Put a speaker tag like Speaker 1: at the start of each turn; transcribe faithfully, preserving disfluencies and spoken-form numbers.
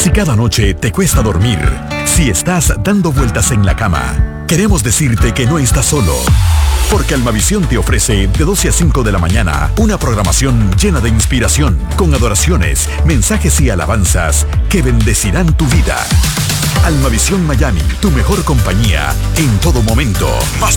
Speaker 1: Si cada noche te cuesta dormir, si estás dando vueltas en la cama, queremos decirte que no estás solo. Porque Almavisión te ofrece de doce a cinco de la mañana una programación llena de inspiración, con adoraciones, mensajes y alabanzas que bendecirán tu vida. Almavisión Miami, tu mejor compañía en todo momento. Más